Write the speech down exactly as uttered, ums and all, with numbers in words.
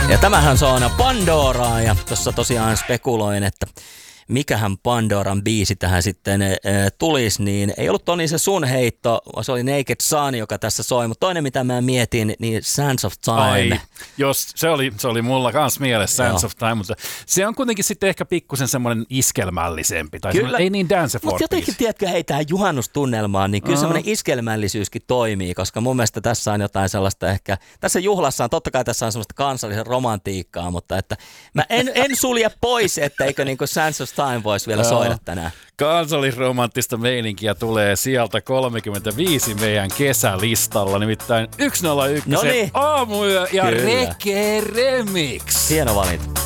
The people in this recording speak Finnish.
Ja tämähän se on Pandoraa ja tuossa tosiaan spekuloin, että mikähän Pandoran biisi tähän sitten e, tulisi, niin ei ollut Toni se sun heitto, vaan se oli Naked Sun, joka tässä soi, mutta toinen mitä mä mietin, niin Sands of Time. Ai, jos, se, oli, se oli mulla kans mielessä Sands Joo. of Time, mutta se on kuitenkin sitten ehkä pikkusen semmoinen iskelmällisempi, tai kyllä, ei niin dance for. Mutta jotenkin, tiedätkö, hei tähän juhannustunnelmaan, niin kyllä uh-huh. semmoinen iskelmällisyyskin toimii, koska mun mielestä tässä on jotain sellaista ehkä, tässä juhlassa on, totta kai tässä on semmoista kansallisen romantiikkaa, mutta että mä en, en sulje pois, etteikö niinku Sands of Time voisi vielä soida tänään. Kansallisromanttista meininkiä tulee sieltä kolmekymmentäviisi meidän kesälistalla, nimittäin yksi nolla yksi Noniin. Aamuyö ja Kyllä. Reke Remix. Hieno valinta.